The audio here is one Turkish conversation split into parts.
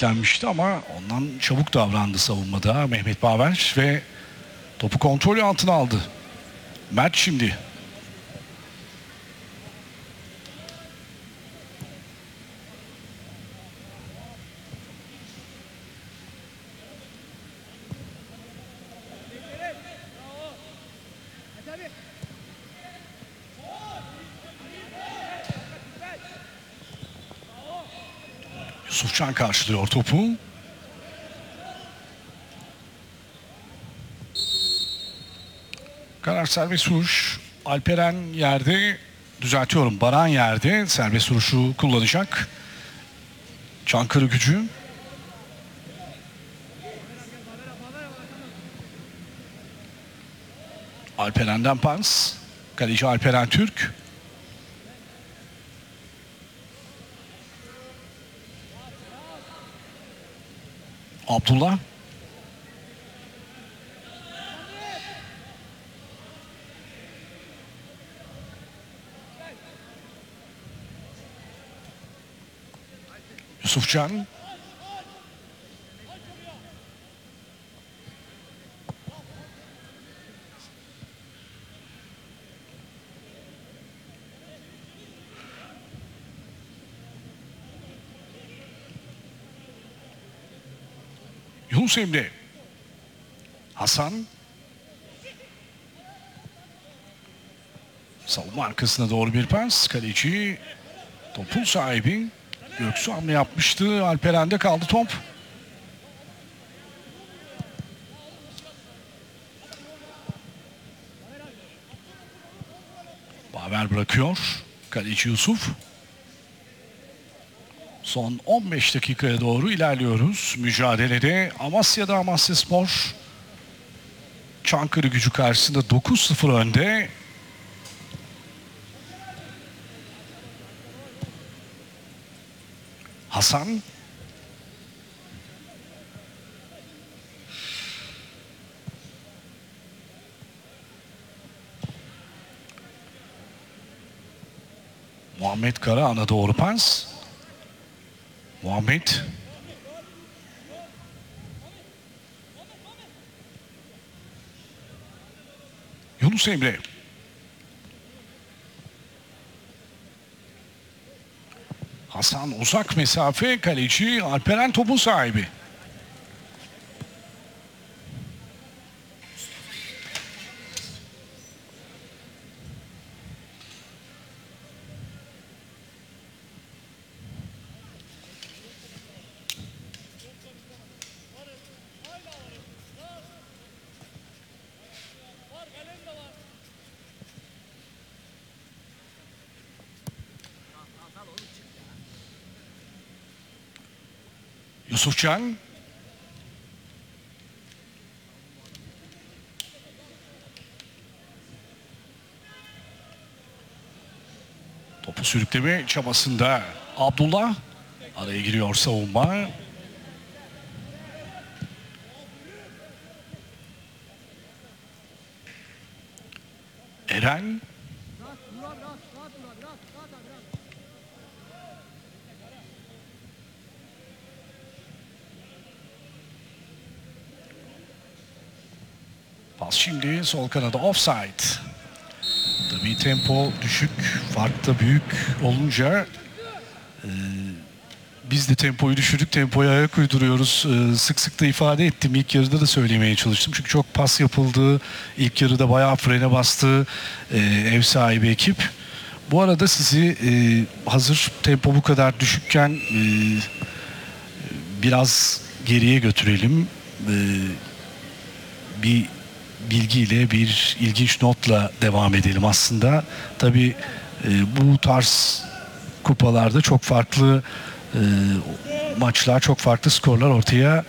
beklenmişti ama ondan çabuk davrandı savunmada Mehmet Baver ve topu kontrolü altına aldı. Mert şimdi. Yusufcan karşılıyor topu. Karar serbest vuruş. Alperen yerde, düzeltiyorum, Baran yerde serbest vuruşu kullanacak. Çankırıgücü. Alperen'den pas. Kaleci Alperen Türk. Abdullah. Yusufcan. Yunus Emre. Hasan. Savunma arkasına doğru bir pas. Kaleci topun sahibi. Göksu hamle yapmıştı. Alperen'de kaldı top. Baver bırakıyor. Kaleci Yusuf. Son 15 dakikaya doğru ilerliyoruz. Mücadelede Amasya'da Amasyaspor Çankırıgücü karşısında 9-0 önde. Hasan. Muhammed Karahan'a doğru pas. Muhammed. Yunus Emre. Hasan uzak mesafe, kaleci Alperen topun sahibi. Yusufcan. Topu sürükleme çabasında Abdullah. Araya giriyor savunma. Eren. Pas şimdi sol kanada, offside. Tabii tempo düşük, fark da büyük olunca biz de tempoyu düşürdük, tempoya ayak uyduruyoruz. Sık sık da ifade ettim, ilk yarıda da söylemeye çalıştım. Çünkü çok pas yapıldı, ilk yarıda bayağı frene bastı ev sahibi ekip. Bu arada sizi hazır tempo bu kadar düşükken biraz geriye götürelim. Bir bilgiyle, bir ilginç notla devam edelim aslında. Tabii bu tarz kupalarda çok farklı maçlar, çok farklı skorlar ortaya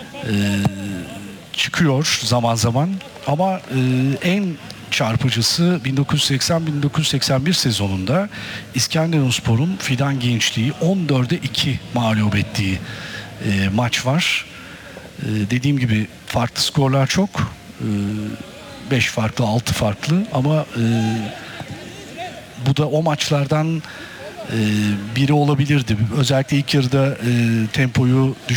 çıkıyor zaman zaman. Ama en çarpıcısı 1980-1981 sezonunda İskenderunspor'un Fidan Gençliği 14'e 2 mağlup ettiği maç var. Dediğim gibi farklı skorlar çok. 5 farklı, 6 farklı ama bu da o maçlardan biri olabilirdi. Özellikle ilk yarıda tempoyu